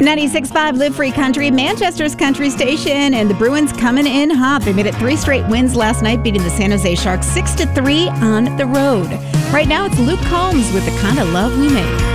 96.5 Live Free Country, Manchester's country station, and the Bruins coming in hot. They made it 3 straight wins last night, beating the San Jose Sharks 6-3 on the road. Right now, it's Luke Combs with The Kind of Love We Make.